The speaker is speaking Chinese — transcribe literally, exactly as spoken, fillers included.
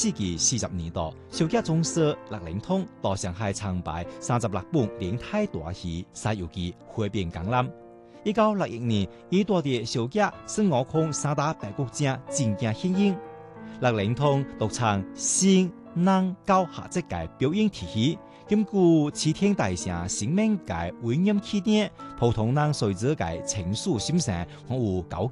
世紀四十年代，小劇中社六零通到上海參拜三十六本連太大戲《西遊記》匯編港覽。一九六一年，伊帶啲小劇是悟空三打白骨精真正獻映。六零通獨唱仙人教下節嘅表演體系，兼顧齊天大聖生命嘅威嚴氣質，普通人隨着嘅情緒心聲，可有高